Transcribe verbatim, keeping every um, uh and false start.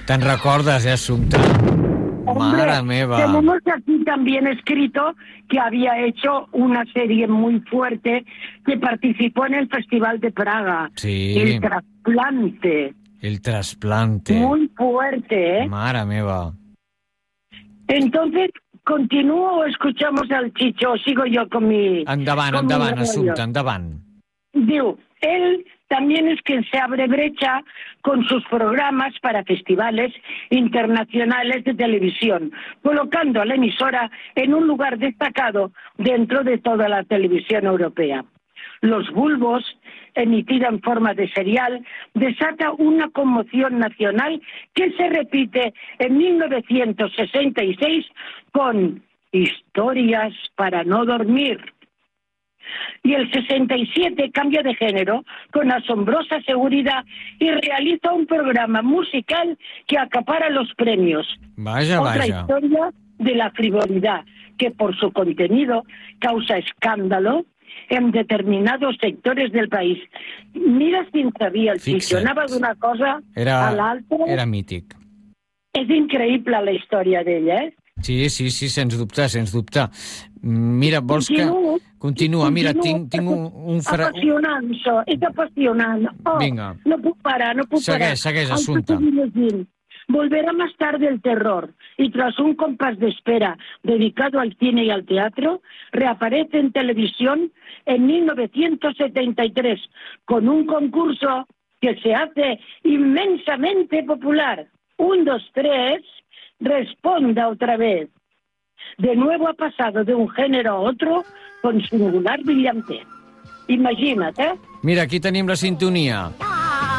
Te'n recordes, eh, Assumpta? Hombre, Mare meva. tenemos aquí también escrito que había hecho una serie muy fuerte que participó en el Festival de Praga. Sí. El trasplante. El trasplante. Muy fuerte, ¿eh? Mare meva. Entonces, ¿continúo o escuchamos al Chicho o sigo yo con mi... Endavant, con mi endavant, rollo? Assumpta, endavant. Digo, él también es quien se abre brecha con sus programas para festivales internacionales de televisión, colocando a la emisora en un lugar destacado dentro de toda la televisión europea. Los Bulbos, emitida en forma de serial, desata una conmoción nacional que se repite en mil novecientos sesenta y seis con Historias para no dormir. Y el sesenta y siete cambia de género con asombrosa seguridad y realiza un programa musical que acapara los premios. Vaja, Otra vaja. historia de la frivolidad, que por su contenido causa escándalo en determinados sectores del país. Mira si en sabia el Chicho, Fixa't. anava d'una cosa Era, a l'altra. era mític. És increïble la història d'ella, eh? Sí, sí, sí, sens dubte, sens dubte. Mira, vols que... Continuo, Continua, mira, continuo, tinc, tinc un, un fra... Apassionant, això, és apassionant. Oh, Vinga. No puc parar, no puc parar. Segueix, segueix, Al Assumpta. seguir llegint. Volverá más tarde el terror y tras un compás de espera dedicado al cine y al teatro, reaparece en televisión en mil novecientos setenta y tres con un concurso que se hace inmensamente popular. Un, dos, tres, responda otra vez. De nuevo ha pasado de un género a otro con singular brillantez. Imagina't, eh? Mira, aquí tenim la sintonia.